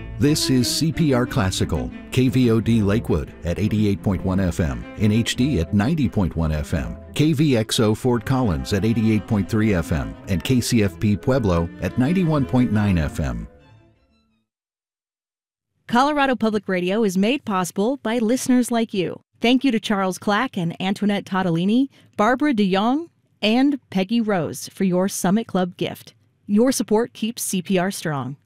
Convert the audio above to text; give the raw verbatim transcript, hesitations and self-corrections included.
This is C P R Classical, K V O D Lakewood at eighty-eight point one F M, in H D at ninety point one F M, K V X O Fort Collins at eighty-eight point three F M, and K C F P Pueblo at ninety-one point nine F M. Colorado Public Radio is made possible by listeners like you. Thank you to Charles Clack and Antoinette Todolini, Barbara DeYoung, and Peggy Rose for your Summit Club gift. Your support keeps C P R strong.